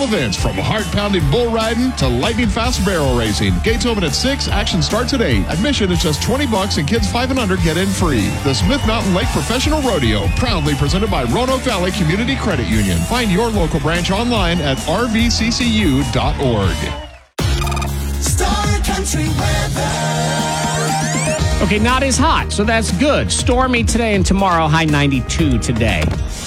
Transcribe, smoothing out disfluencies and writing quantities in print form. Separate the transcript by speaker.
Speaker 1: events from heart-pounding bull riding to lightning-fast barrel racing. Gates open at 6. Action starts at 8. Admission is just $20 and kids 5 and under get in free. The Smith Mountain Lake Professional Rodeo, proudly presented by Roanoke Valley Community Credit Union. Find your local branch online at rvccu.org.
Speaker 2: Star Country weather.
Speaker 3: Okay, not as hot, so that's good. Stormy today and tomorrow, high 92 today.